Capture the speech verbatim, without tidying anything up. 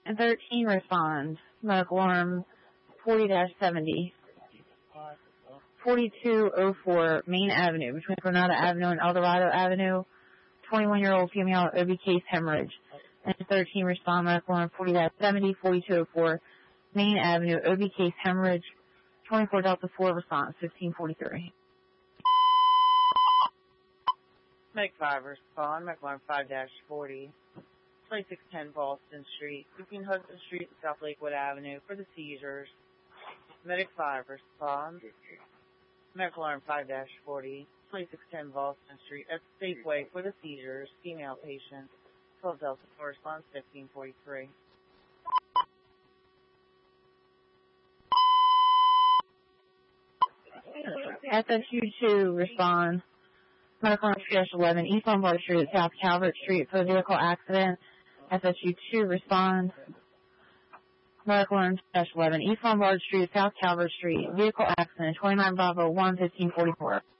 and thirteen respond. Medical alarm forty dash seventy. forty-two oh four Main Avenue, between Granada Avenue and El Dorado Avenue. twenty-one-year-old female O B case hemorrhage. And thirteen respond. Medical alarm forty dash seventy. forty-two oh four Main Avenue, O B case hemorrhage. twenty-four Delta four response, fifteen forty-three. Meg five respond. Medical alarm five dash forty. twenty-six ten Boston Street, between Hudson Street and South Lakewood Avenue for the seizures. Medic five respond. Medical alarm five dash forty. twenty-six ten Boston Street at Safeway for the seizures. Female patient. twelve Delta four response, fifteen forty-three. S S U two respond. Medical alarm two dash eleven East Lombard Street, South Calvert Street for the vehicle accident. S S U two respond. Medical alarm two dash eleven East Lombard Street, South Calvert Street, vehicle accident, twenty-nine Bravo one, fifteen forty-four.